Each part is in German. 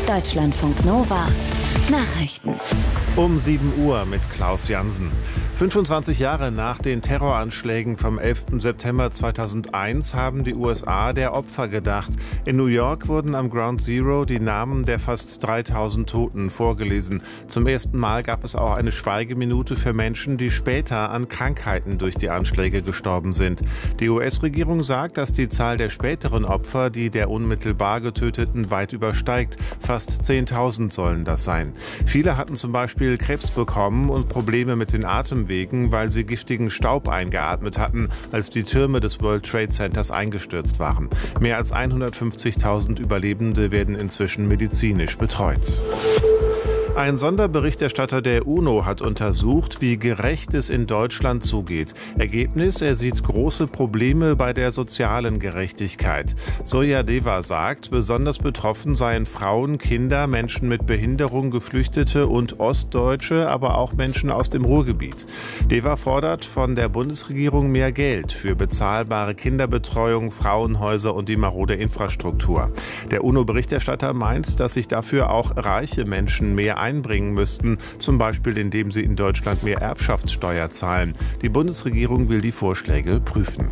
Deutschlandfunk Nova Nachrichten. Um 7 Uhr mit Klaus Jansen. 25 Jahre nach den Terroranschlägen vom 11. September 2001 haben die USA der Opfer gedacht. In New York wurden am Ground Zero die Namen der fast 3000 Toten vorgelesen. Zum ersten Mal gab es auch eine Schweigeminute für Menschen, die später an Krankheiten durch die Anschläge gestorben sind. Die US-Regierung sagt, dass die Zahl der späteren Opfer, die der unmittelbar Getöteten, weit übersteigt. Fast 10.000 sollen das sein. Viele hatten zum Beispiel Krebs bekommen und Probleme mit den Atemwegen, weil sie giftigen Staub eingeatmet hatten, als die Türme des World Trade Centers eingestürzt waren. Mehr als 150.000 Überlebende werden inzwischen medizinisch betreut. Ein Sonderberichterstatter der UNO hat untersucht, wie gerecht es in Deutschland zugeht. Ergebnis: Er sieht große Probleme bei der sozialen Gerechtigkeit. Soja Deva sagt, besonders betroffen seien Frauen, Kinder, Menschen mit Behinderung, Geflüchtete und Ostdeutsche, aber auch Menschen aus dem Ruhrgebiet. Deva fordert von der Bundesregierung mehr Geld für bezahlbare Kinderbetreuung, Frauenhäuser und die marode Infrastruktur. Der UNO-Berichterstatter meint, dass sich dafür auch reiche Menschen mehr einbringen müssten, zum Beispiel indem sie in Deutschland mehr Erbschaftssteuer zahlen. Die Bundesregierung will die Vorschläge prüfen.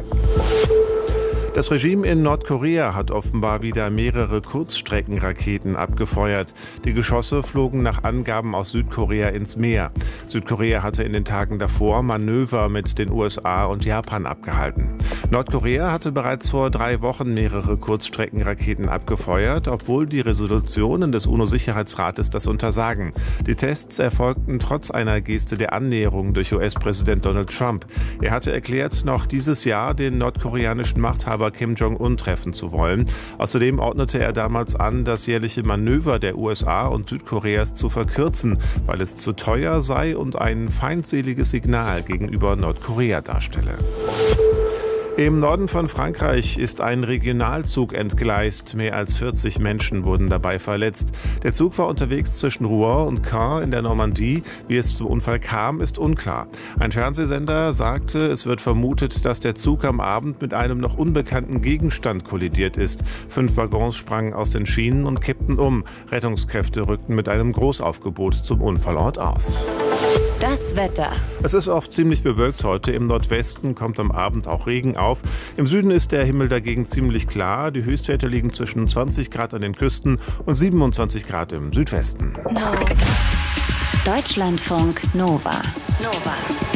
Das Regime in Nordkorea hat offenbar wieder mehrere Kurzstreckenraketen abgefeuert. Die Geschosse flogen nach Angaben aus Südkorea ins Meer. Südkorea hatte in den Tagen davor Manöver mit den USA und Japan abgehalten. Nordkorea hatte bereits vor 3 Wochen mehrere Kurzstreckenraketen abgefeuert, obwohl die Resolutionen des UNO-Sicherheitsrates das untersagen. Die Tests erfolgten trotz einer Geste der Annäherung durch US-Präsident Donald Trump. Er hatte erklärt, noch dieses Jahr den nordkoreanischen Machthaber Kim Jong-un treffen zu wollen. Außerdem ordnete er damals an, das jährliche Manöver der USA und Südkoreas zu verkürzen, weil es zu teuer sei und ein feindseliges Signal gegenüber Nordkorea darstelle. Im Norden von Frankreich ist ein Regionalzug entgleist. Mehr als 40 Menschen wurden dabei verletzt. Der Zug war unterwegs zwischen Rouen und Caen in der Normandie. Wie es zum Unfall kam, ist unklar. Ein Fernsehsender sagte, es wird vermutet, dass der Zug am Abend mit einem noch unbekannten Gegenstand kollidiert ist. 5 Waggons sprangen aus den Schienen und kippten um. Rettungskräfte rückten mit einem Großaufgebot zum Unfallort aus. Das Wetter. Es ist oft ziemlich bewölkt heute. Im Nordwesten kommt am Abend auch Regen auf. Im Süden ist der Himmel dagegen ziemlich klar. Die Höchstwerte liegen zwischen 20 Grad an den Küsten und 27 Grad im Südwesten. Deutschlandfunk Nova.